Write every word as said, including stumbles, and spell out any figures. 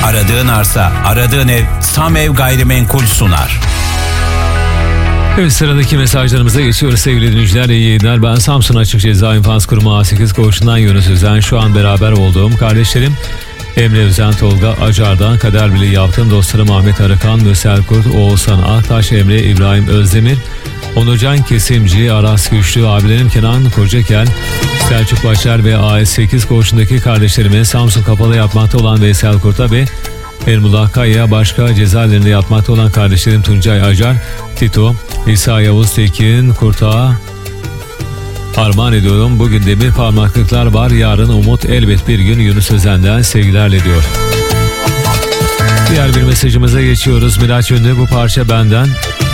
Aradığın arsa, aradığın ev Samev Gayrimenkul sunar. Evet, sıradaki mesajlarımıza geçiyoruz sevgili dinleyiciler. İyi yayınlar. Ben Samsun Açık Ceza İnfaz Kurumu A sekiz Koğuşu'ndan Yunus Özen. Şu an beraber olduğum kardeşlerim Emre Özen, Tolga Acar'dan, kader bile yaptığım dostlarım Ahmet Arıkan, Nösel Kurt, Oğuzhan Aktaş, Emre İbrahim Özdemir, Onurcan Kesimci, Aras Güçlü, abilerim Kenan Kocakel, Selçuk Başar ve A S sekiz Koğuşu'ndaki kardeşlerime, Samsun Kapalı yapmakta olan Veysel Kurt'a ve Ermullah Kaya'ya, başka cezaevlerinde yatmakta olan kardeşlerim Tuncay Acar, Tito, İsa Yavuz Tekin Kurt'a armağan ediyorum. Bugün demir parmaklıklar var, yarın umut elbet bir gün. Yunus Özen'den sevgilerle diyor. Diğer bir mesajımıza geçiyoruz. Miraç Ünlü, bu parça benden.